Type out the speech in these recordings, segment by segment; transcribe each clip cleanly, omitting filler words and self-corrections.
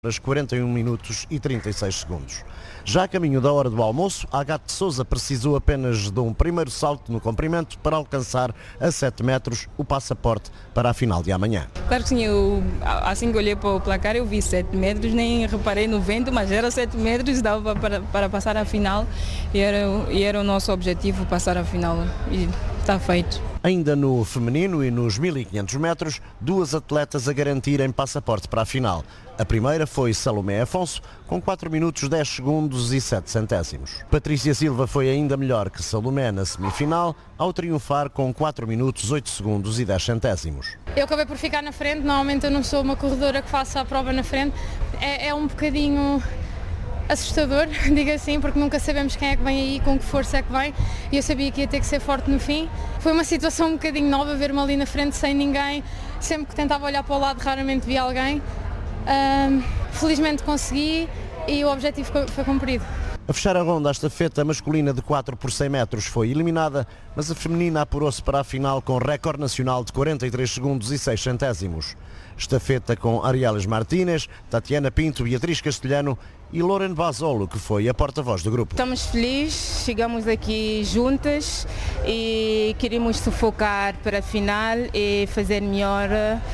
41 minutos e 36 segundos. Já a caminho da hora do almoço, a Agate de Sousa precisou apenas de um primeiro salto no comprimento para alcançar a 7 metros o passaporte para a final de amanhã. Claro que sim, assim que olhei para o placar eu vi 7 metros, nem reparei no vento, mas era 7 metros, dava para passar a final e era o nosso objetivo passar a final e está feito. Ainda no feminino e nos 1500 metros, duas atletas a garantirem passaporte para a final. A primeira foi Salomé Afonso, com 4 minutos 10 segundos e 7 centésimos. Patrícia Silva foi ainda melhor que Salomé na semifinal, ao triunfar com 4 minutos 8 segundos e 10 centésimos. Eu acabei por ficar na frente, normalmente eu não sou uma corredora que faça a prova na frente, é um bocadinho assustador, digo assim, porque nunca sabemos quem é que vem aí, com que força é que vem, e eu sabia que ia ter que ser forte no fim. Foi uma situação um bocadinho nova, ver-me ali na frente sem ninguém, sempre que tentava olhar para o lado raramente via alguém. Felizmente consegui e o objetivo foi cumprido. A fechar a ronda, a estafeta masculina de 4 por 100 metros foi eliminada, mas a feminina apurou-se para a final com recorde nacional de 43 segundos e 6 centésimos. Estafeta com Arielis Martínez, Tatiana Pinto, Beatriz Castelhano e Loren Basolo, que foi a porta-voz do grupo. Estamos felizes, chegamos aqui juntas e queremos sufocar para a final e fazer melhor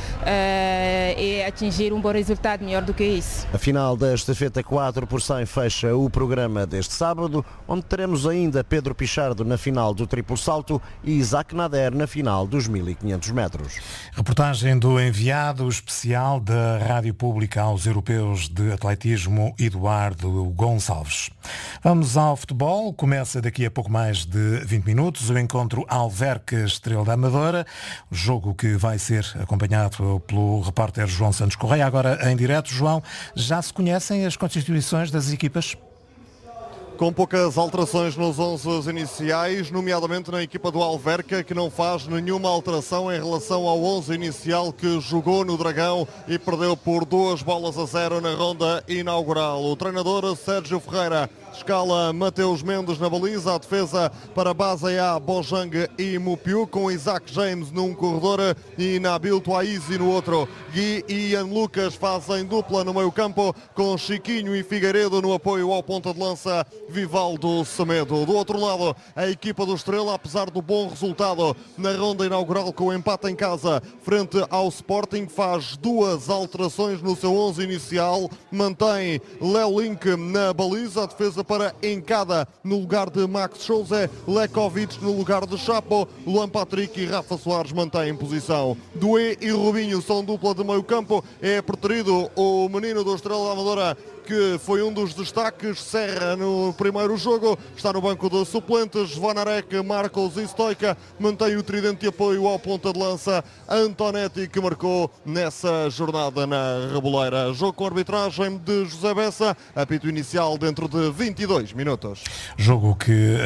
e atingir um bom resultado, melhor do que isso. A final da estafeta 4 por 100 fecha o programa deste sábado, onde teremos ainda Pedro Pichardo na final do triplo salto e Isaac Nader na final dos 1500 metros. Reportagem do enviado especial da Rádio Pública aos europeus de atletismo, Eduardo Gonçalves. Vamos ao futebol. Começa daqui a pouco mais de 20 minutos o encontro Alverca-Estrela da Amadora, jogo que vai ser acompanhado pelo repórter João Santos Correia. Agora em direto, João, já se conhecem as constituições das equipas? Com poucas alterações nos 11 iniciais, nomeadamente na equipa do Alverca, que não faz nenhuma alteração em relação ao 11 inicial que jogou no Dragão e perdeu por 2-0 na ronda inaugural. O treinador Sérgio Ferreira escala Mateus Mendes na baliza, a defesa para Bazaia, Bojang e Mupiu, com Isaac James num corredor e Nabil Touaizi no outro. Gui e Ian Lucas fazem dupla no meio campo, com Chiquinho e Figueiredo no apoio ao ponta de lança Vivaldo Semedo. Do outro lado, a equipa do Estrela, apesar do bom resultado na ronda inaugural com o empate em casa frente ao Sporting, faz duas alterações no seu 11 inicial. Mantém Léo Link na baliza, a defesa para Encada no lugar de Max Souza, Lekovic no lugar de Chapo, Luan Patrick e Rafa Soares mantêm posição. Doué e Rubinho são dupla de meio campo, é preterido o menino do Estrela da Amadora, que foi um dos destaques. Serra no primeiro jogo, está no banco de suplentes. Vanarek, Marcos e Stoica mantém o tridente de apoio ao ponta de lança Antonetti, que marcou nessa jornada na Reboleira. Jogo com arbitragem de José Bessa, apito inicial dentro de 22 minutos. Jogo que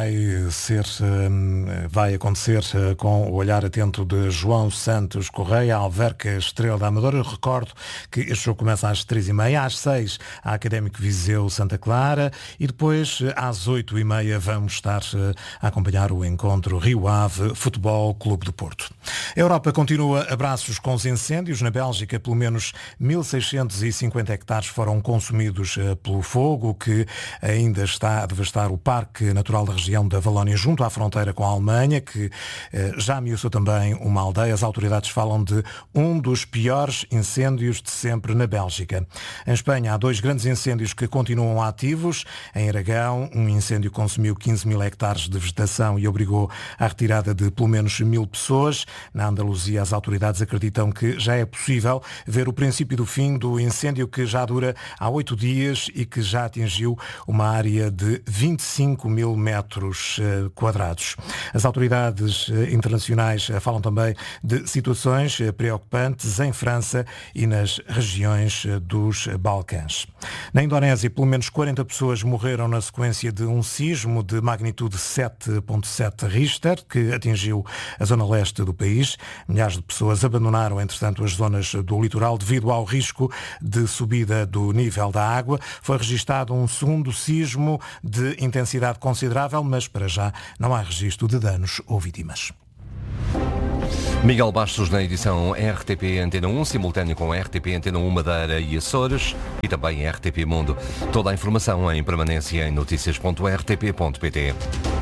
vai acontecer com o olhar atento de João Santos Correia, Alverca Estrela da Amadora. Eu recordo que este jogo começa às 3h30, às 6 a Académico Viseu Santa Clara e depois às 8h30 vamos estar a acompanhar o encontro Rio Ave Futebol Clube do Porto. A Europa continua a braços com os incêndios. Na Bélgica, pelo menos 1.650 hectares foram consumidos pelo fogo, que ainda está a devastar o Parque Natural da região da Valónia, junto à fronteira com a Alemanha, que já ameaçou também uma aldeia. As autoridades falam de um dos piores incêndios de sempre na Bélgica. Em Espanha, há 2 grandes incêndios que continuam ativos. Em Aragão, um incêndio consumiu 15.000 hectares de vegetação e obrigou à retirada de pelo menos 1.000 pessoas. Na Andaluzia, as autoridades acreditam que já é possível ver o princípio do fim do incêndio, que já dura há 8 dias e que já atingiu uma área de 25.000 metros quadrados. As autoridades internacionais falam também de situações preocupantes em França e nas regiões dos Balcãs. Na Indonésia, pelo menos 40 pessoas morreram na sequência de um sismo de magnitude 7.7 Richter, que atingiu a zona leste do país. Milhares de pessoas abandonaram, entretanto, as zonas do litoral devido ao risco de subida do nível da água. Foi registado um segundo sismo de intensidade considerável, mas para já não há registro de danos ou vítimas. Miguel Bastos na edição RTP Antena 1, simultâneo com RTP Antena 1 Madeira e Açores e também RTP Mundo. Toda a informação em permanência em noticias.rtp.pt.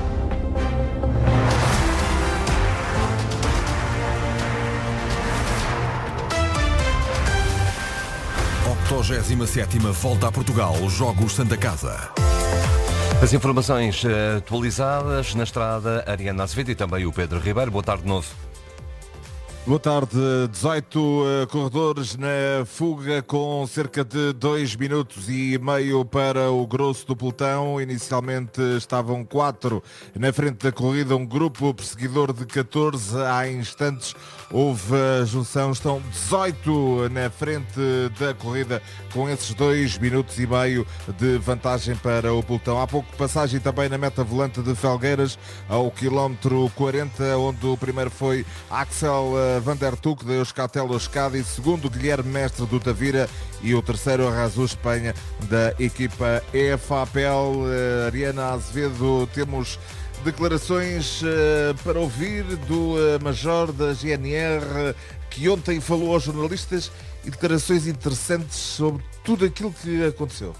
A 87ª Volta a Portugal, Jogos Santa Casa. As informações atualizadas na estrada, Ariana Azevedo e também o Pedro Ribeiro. Boa tarde de novo. Boa tarde, 18 corredores na fuga com cerca de 2 minutos e meio para o grosso do pelotão. Inicialmente estavam 4 na frente da corrida, um grupo perseguidor de 14, há instantes houve a junção, estão 18 na frente da corrida com esses 2 minutos e meio de vantagem para o pelotão. Há pouco passagem também na meta volante de Felgueiras ao quilómetro 40, onde o primeiro foi Axel Van der Tuck de Euskaltel Euskadi, segundo Guilherme Mestre do Tavira e o terceiro Arrasou Espanha da equipa EFAPEL. Ariana Azevedo, temos declarações para ouvir do Major da GNR, que ontem falou aos jornalistas, e declarações interessantes sobre tudo aquilo que aconteceu.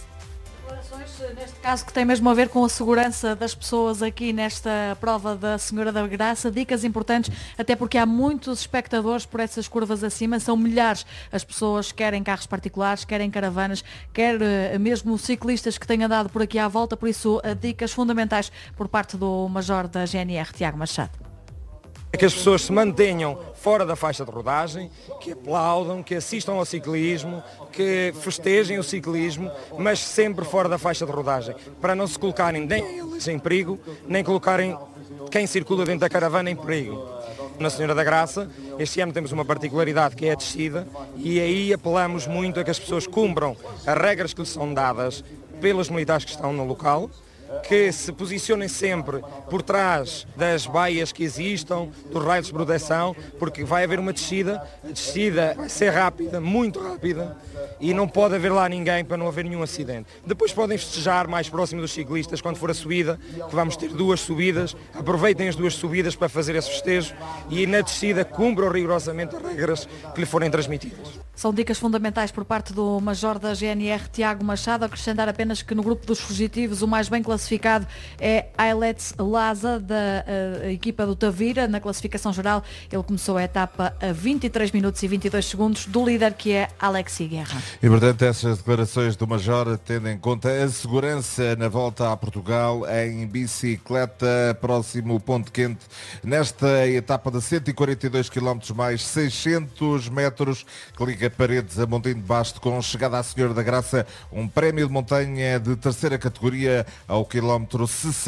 Neste caso que tem mesmo a ver com a segurança das pessoas aqui nesta prova da Senhora da Graça, dicas importantes, até porque há muitos espectadores por essas curvas acima, são milhares as pessoas, querem carros particulares, querem caravanas, quer mesmo ciclistas que têm andado por aqui à volta, por isso dicas fundamentais por parte do Major da GNR, Tiago Machado. É que as pessoas se mantenham fora da faixa de rodagem, que aplaudam, que assistam ao ciclismo, que festejem o ciclismo, mas sempre fora da faixa de rodagem, para não se colocarem nem eles em perigo, nem colocarem quem circula dentro da caravana em perigo. Na Senhora da Graça, este ano temos uma particularidade que é a descida, e aí apelamos muito a que as pessoas cumpram as regras que lhes são dadas pelos militares que estão no local, que se posicionem sempre por trás das baias que existam, dos raios de proteção, porque vai haver uma descida, a descida vai ser rápida, muito rápida, e não pode haver lá ninguém para não haver nenhum acidente. Depois podem festejar mais próximo dos ciclistas, quando for a subida, que vamos ter 2 subidas, aproveitem as 2 subidas para fazer esse festejo, e na descida cumpram rigorosamente as regras que lhe forem transmitidas. São dicas fundamentais por parte do Major da GNR, Tiago Machado. Acrescentar apenas que no grupo dos fugitivos o mais bem classificado é Ailets Laza, da equipa do Tavira. Na classificação geral ele começou a etapa a 23 minutos e 22 segundos do líder, que é Alexi Guerra. E portanto essas declarações do Major tendo em conta a segurança na volta a Portugal em bicicleta, próximo ponto quente nesta etapa de 142 km mais 600 metros que liga Paredes a Montinho de Basto, com chegada à Senhora da Graça, um prémio de montanha de terceira categoria ao quilómetro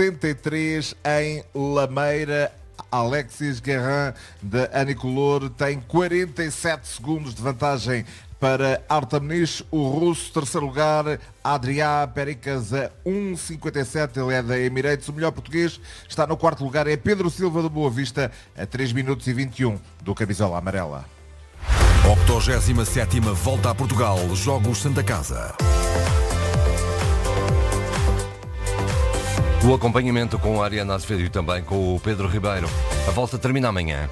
63 em Lameira. Alexis Guerrin de Anicolor tem 47 segundos de vantagem para Artemnis, o russo. Terceiro lugar, Adrià Pericas a 1,57, ele é da Emirates. O melhor português está no quarto lugar, é Pedro Silva de Boa Vista, a 3 minutos e 21 do camisola amarela. 87ª Volta a Portugal, Jogos Santa Casa. O acompanhamento com a Ariana Azevedo e também com o Pedro Ribeiro. A volta termina amanhã.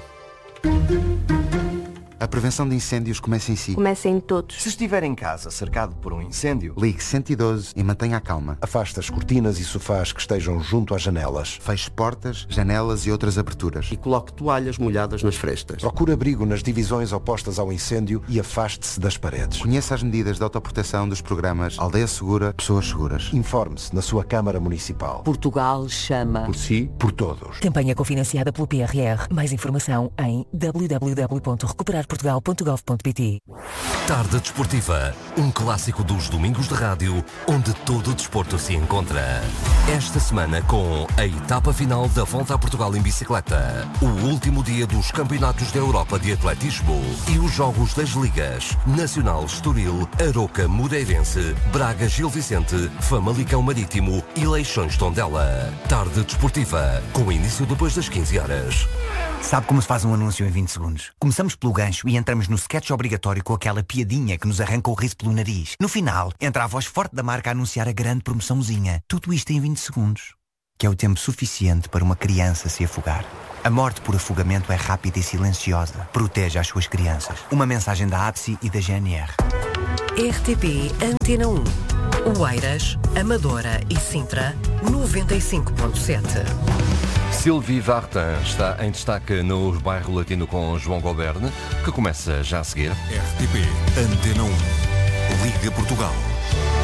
A prevenção de incêndios começa em si. Começa em todos. Se estiver em casa cercado por um incêndio, ligue 112 e mantenha a calma. Afaste as cortinas e sofás que estejam junto às janelas. Feche portas, janelas e outras aberturas. E coloque toalhas molhadas nas frestas. Procure abrigo nas divisões opostas ao incêndio e afaste-se das paredes. Conheça as medidas de autoproteção dos programas Aldeia Segura, Pessoas Seguras. Informe-se na sua Câmara Municipal. Portugal chama. Por si, por todos. Campanha cofinanciada pelo PRR. Mais informação em www.recuperarportugal.gov.pt. Tarde Desportiva, um clássico dos domingos de rádio, onde todo o desporto se encontra. Esta semana com a etapa final da Volta a Portugal em bicicleta, o último dia dos Campeonatos da Europa de Atletismo e os jogos das ligas Nacional Estoril, Aroca Moreirense, Braga Gil Vicente, Famalicão Marítimo e Leixões Tondela. Tarde Desportiva, com início depois das 15 horas. Sabe como se faz um anúncio em 20 segundos? Começamos pelo gancho e entramos no sketch obrigatório com aquela piadinha que nos arranca o riso pelo nariz. No final, entra a voz forte da marca a anunciar a grande promoçãozinha. Tudo isto em 20 segundos. que é o tempo suficiente para uma criança se afogar. A morte por afogamento é rápida e silenciosa. Proteja as suas crianças. Uma mensagem da APSI e da GNR. RTP Antena 1. Oeiras, Amadora e Sintra, 95.7. Sylvie Vartan está em destaque no Bairro Latino com João Goberne, que começa já a seguir. RTP Antena 1. Liga Portugal.